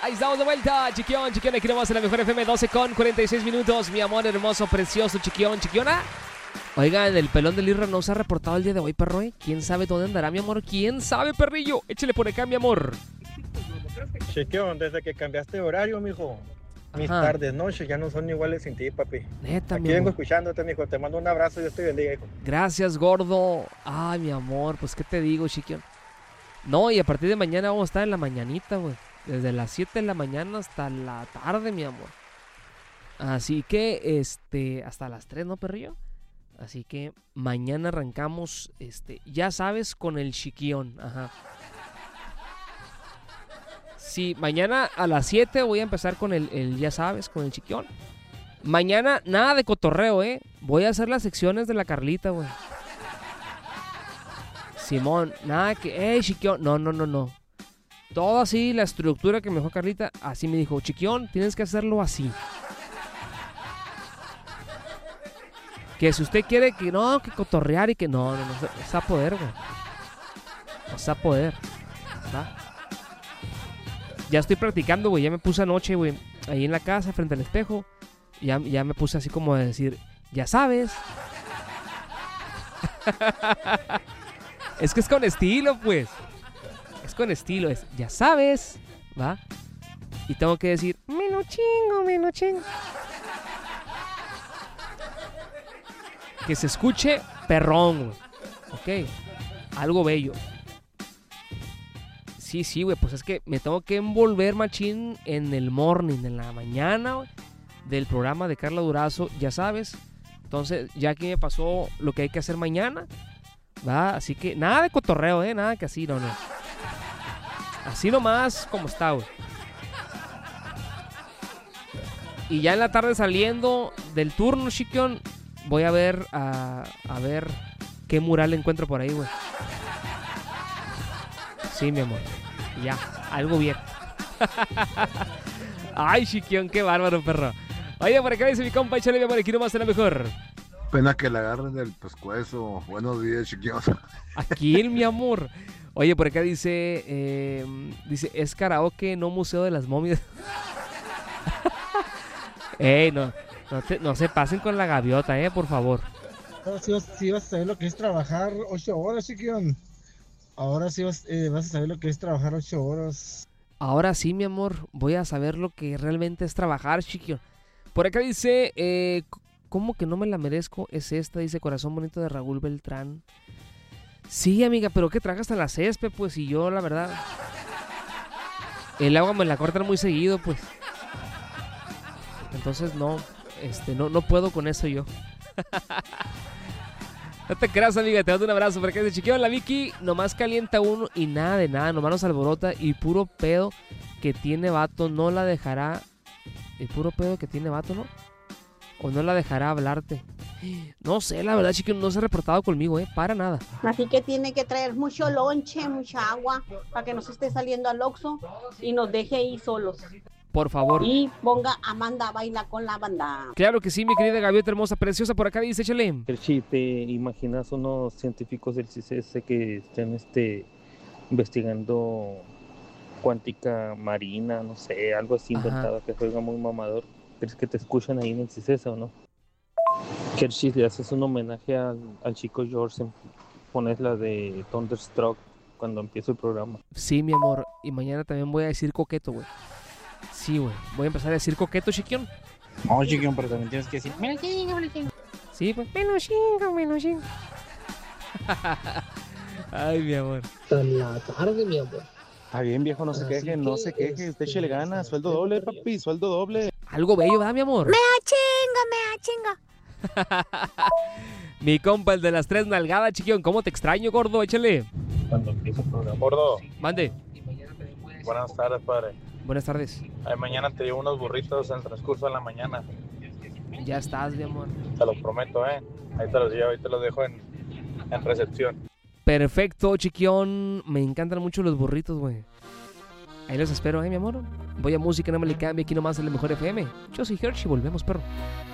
Ahí estamos de vuelta, Chiquión, aquí nomás en la mejor FM, 12 con 46 minutos. Mi amor hermoso, precioso, Chiquiona. Oigan, el pelón del Irra no se ha reportado el día de hoy, perro, ¿eh? ¿Quién sabe dónde andará, mi amor? ¿Quién sabe, perrillo? Échale por acá, mi amor. Chiquión, desde que cambiaste de horario, mijo, mis tardes, noches ya no son iguales sin ti, papi. Neta, Aquí vengo escuchándote, mijo, te mando un abrazo y Dios te bendiga, hijo. Gracias, gordo. Ay, mi amor, pues, ¿qué te digo, Chiquión? No, y a partir de mañana vamos a estar en la mañanita, güey. Desde las 7 de la mañana hasta la tarde, mi amor. Así que, hasta las 3, ¿no, perrillo? Así que mañana arrancamos, ya sabes, con el Chiquión. Ajá. Sí, mañana a las 7 voy a empezar con el ya sabes, con el Chiquión. Mañana nada de cotorreo, Voy a hacer las secciones de la Carlita, güey. Simón, nada que, Chiquión, no. Todo así, la estructura que me dejó Carlita, así me dijo, Chiquión, tienes que hacerlo así. Que si usted quiere que cotorrear y que no se va a poder, güey. No se va a poder, ¿va? Ya estoy practicando, güey, ya me puse anoche, güey, ahí en la casa, frente al espejo, ya me puse así como a decir, ya sabes. Es que es con estilo, pues. Es con estilo, ya sabes, ¿va? Y tengo que decir, me lo chingo. Que se escuche perrón, güey. Ok, algo bello. Sí, güey, pues es que me tengo que envolver machín en el morning, en la mañana, güey, del programa de Carla Durazo, ya sabes. Entonces, ya aquí me pasó lo que hay que hacer mañana, ¿va? Así que nada de cotorreo, nada que así, no. Así nomás como está, güey. Y ya en la tarde saliendo del turno, Chiquión, voy a ver a ver qué mural encuentro por ahí, güey. Sí, mi amor. Ya, algo bien. Ay, Chiquión, qué bárbaro, perro. Oye, por acá dice mi compa, échale, mi amor, aquí nomás será mejor. Pena que la agarren del pescuezo. Buenos días, Chiquión. Aquí, mi amor. Oye, por acá dice, es karaoke, no museo de las momias. No se pasen con la gaviota, por favor. Sí vas a saber lo que es trabajar 8 horas, Chiquión. Ahora sí vas a saber lo que es trabajar 8 horas. Ahora sí, mi amor, voy a saber lo que realmente es trabajar, Chiquión. Por acá dice, ¿cómo que no me la merezco? Es esta, dice Corazón Bonito de Raúl Beltrán. Sí, amiga, pero ¿qué tragas a la césped? Pues, y yo, la verdad, el agua me la cortan muy seguido, pues. Entonces, no puedo con eso yo. No te creas, amiga, te mando un abrazo. Porque ese Chiquión, la Vicky, nomás calienta uno y nada de nada, nomás nos alborota y puro pedo que tiene vato, no la dejará. El puro pedo que tiene vato, ¿no? O no la dejará hablarte. No sé, la verdad, Chiquión, no se ha reportado conmigo, para nada. Así que tiene que traer mucho lonche, mucha agua, para que no se esté saliendo al Oxxo y nos deje ahí solos. Por favor. Y ponga Amanda baila con la banda. Claro que sí, mi querida gaviota hermosa, preciosa, por acá dice, échale. Si te imaginas unos científicos del CICES que estén investigando cuántica marina, no sé, algo así inventado que juega muy mamador. ¿Crees que te escuchan ahí en el CICES o no? Kershi, le haces un homenaje al chico George, pones la de Thunderstruck cuando empieza el programa. Sí, mi amor, y mañana también voy a decir coqueto, güey. Sí, güey, voy a empezar a decir coqueto, Chiquión. No, Chiquión, pero también tienes que decir, me lo chingo. Sí, pues, me lo chingo. Ay, mi amor. Hasta la tarde, mi amor. Está bien, viejo, no se queje, usted échele ganas, sueldo doble, papi, sueldo doble. Algo bello, ¿verdad, mi amor? Me chinga. Mi compa, el de las 3 nalgadas, Chiquión, ¿cómo te extraño, gordo? Échale. Cuando empieza el programa. Gordo. Mande. Buenas tardes, padre. Buenas tardes. Ay, mañana te llevo unos burritos en el transcurso de la mañana. Ya estás, mi amor. Te lo prometo, Ahí te los llevo, ahí te los dejo en recepción. Perfecto, Chiquión. Me encantan mucho los burritos, güey. Ahí los espero, mi amor. Voy a música, no me le cambie. Aquí nomás en el mejor FM. Yo soy Hershey, volvemos, perro.